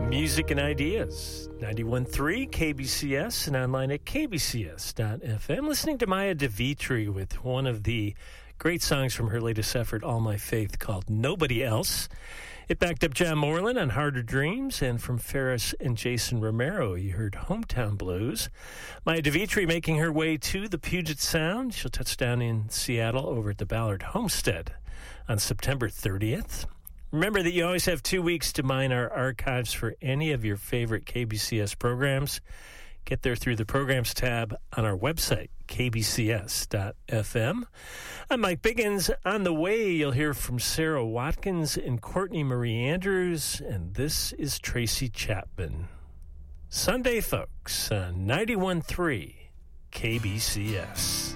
Music and ideas. 91.3 KBCS and online at kbcs.fm. Listening to Maya DeVitri with one of the great songs from her latest effort, All My Faith, called Nobody Else. It backed up John Moreland on Harder Dreams, and from Ferris and Jason Romero, you heard Hometown Blues. Maya DeVitri making her way to the Puget Sound. She'll touch down in Seattle over at the Ballard Homestead on September 30th. Remember that you always have 2 weeks to mine our archives for any of your favorite KBCS programs. Get there through the Programs tab on our website, kbcs.fm. I'm Mike Biggins. On the way, you'll hear from Sarah Watkins and Courtney Marie Andrews, and this is Tracy Chapman. Sunday, folks, on 91.3 KBCS.